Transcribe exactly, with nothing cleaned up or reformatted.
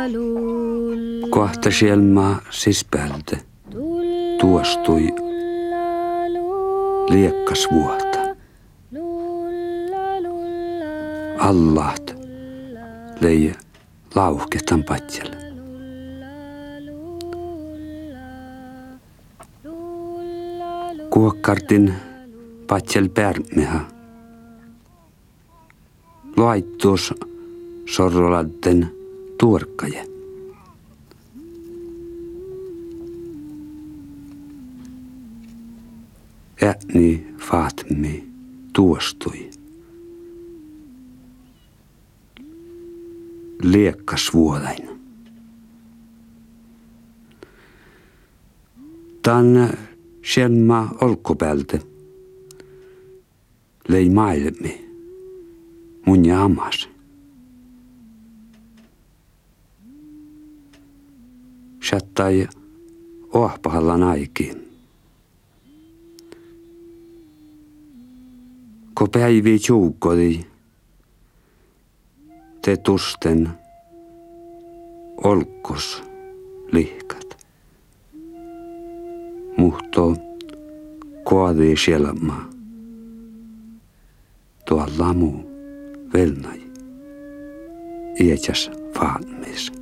Kohta sielmaa sispäältä tuostui liekkas vuota. Allaht lei lauhketan patjalla. Kuokkartin patjal pärmeha. Loittuus sorroladden tuorkkaje. Äni Fatmi tuostui. Liekkas vuodain. Tän sielma olkkopäältä lei maailmi mun ja ammas. Sattai ohpahallan aikiin. Ko päivi juukkodi te tusten olkkos lihkat. Muhto koadi sielma tuolla muu velnai. Iäkäs Fatmis.